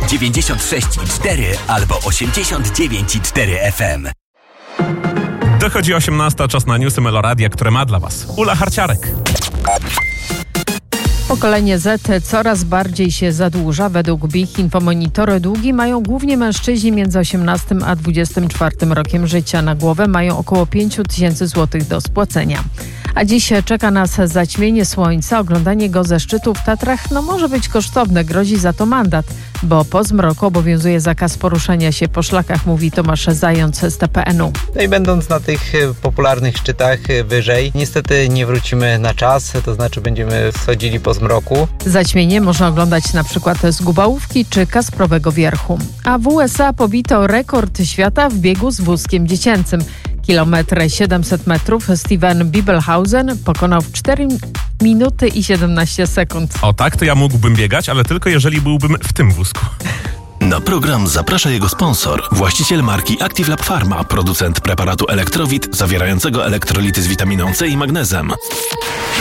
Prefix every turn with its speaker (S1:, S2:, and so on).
S1: 96,4 albo 89,4 FM.
S2: Dochodzi 18, czas na newsy Meloradia, które ma dla Was Ula Harciarek.
S3: Pokolenie Z coraz bardziej się zadłuża. Według BIH Infomonitory długi mają głównie mężczyźni między 18 a 24 rokiem życia. Na głowę mają około 5 000 złotych do spłacenia. A dziś czeka nas zaćmienie słońca. Oglądanie go ze szczytu w Tatrach może być kosztowne. Grozi za to mandat, bo po zmroku obowiązuje zakaz poruszania się po szlakach, mówi Tomasz Zając z TPN-u.
S4: No i będąc na tych popularnych szczytach wyżej, niestety nie wrócimy na czas, to znaczy będziemy schodzili po zmroku.
S3: Zaćmienie można oglądać na przykład z Gubałówki czy Kasprowego Wierchu. A w USA pobito rekord świata w biegu z wózkiem dziecięcym. 1,7 km Steven Bibelhausen pokonał w 4 minuty i 17 sekund.
S2: O tak, to ja mógłbym biegać, ale tylko jeżeli byłbym w tym wózku.
S5: Na program zaprasza jego sponsor, właściciel marki Active Lab Pharma, producent preparatu Elektrowit zawierającego elektrolity z witaminą C i magnezem.